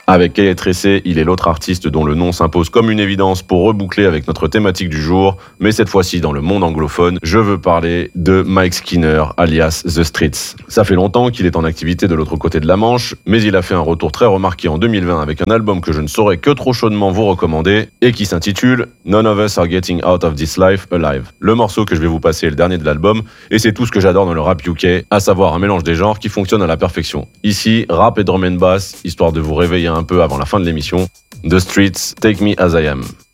Avec Kay Tressé, il est l'autre artiste dont le nom s'impose comme une évidence pour reboucler avec notre thématique du jour, mais cette fois-ci dans le monde anglophone, je veux parler de Mike Skinner, alias The Streets. Ça fait longtemps qu'il est en activité de l'autre côté de la Manche, mais il a fait un retour très remarqué en 2020 avec un album que je ne saurais que trop chaudement vous recommander et qui s'intitule None of Us Are Getting Out of This Life Alive. Le morceau que je vais vous passer est le dernier de l'album et c'est tout ce que j'adore dans le rap UK, à savoir un mélange des genres qui fonctionne à la perfection. Ici, rap et drum and bass, histoire de vous réveiller un peu avant la fin de l'émission. The Streets, Take Me As I Am.